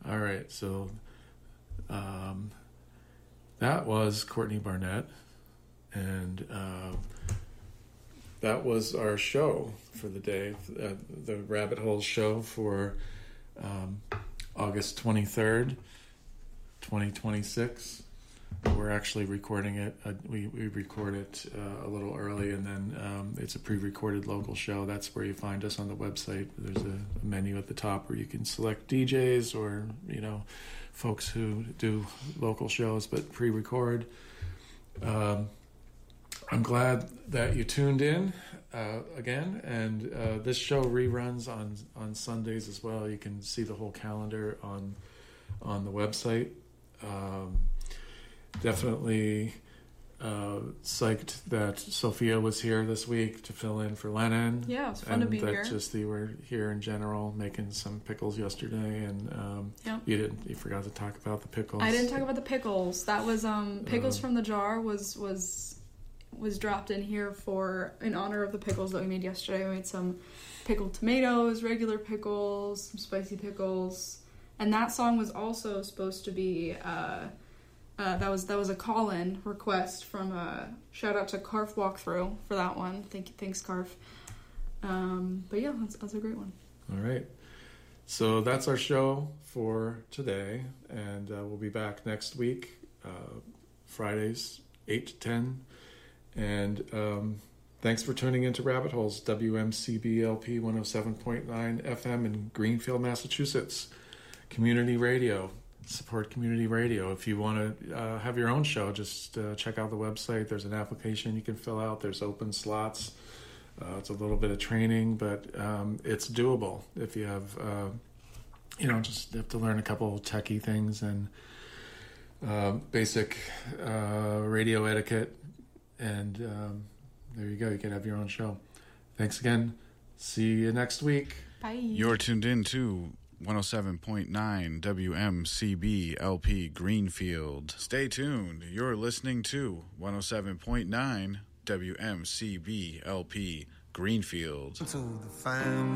All right, so that was Courtney Barnett, and that was our show for the day, the Rabbit Hole show for August 23rd, 2026. We're actually recording it. We record it a little early, and then it's a pre-recorded local show. That's where you find us on the website. There's a menu at the top where you can select DJs or, folks who do local shows but pre-record. I'm glad that you tuned in again, and this show reruns on Sundays as well. You can see the whole calendar on the website. Definitely psyched that Sophia was here this week to fill in for Lennon. Yeah, it was fun to be here. Just you were here in general, making some pickles yesterday, and you forgot to talk about the pickles. I didn't talk about the pickles. That was pickles from the jar was dropped in here in honor of the pickles that we made yesterday. We made some pickled tomatoes, regular pickles, some spicy pickles, and that song was also supposed to be. That was a call-in request from shout out to Carf Walkthrough for that one. Thanks Carf. But yeah, that's a great one. All right, so that's our show for today, and we'll be back next week, Fridays 8 to 10. And thanks for tuning into Rabbit Holes, WMCBLP 107.9 FM in Greenfield, Massachusetts. Community radio. Support community radio. If you want to have your own show, just check out the website. There's an application you can fill out. There's open slots. It's a little bit of training, but it's doable if you have, just have to learn a couple techie things and basic radio etiquette. And there you go. You can have your own show. Thanks again. See you next week. Bye. You're tuned in to 107.9 WMCB LP Greenfield. Stay tuned. You're listening to 107.9 WMCB LP Greenfield. To the family.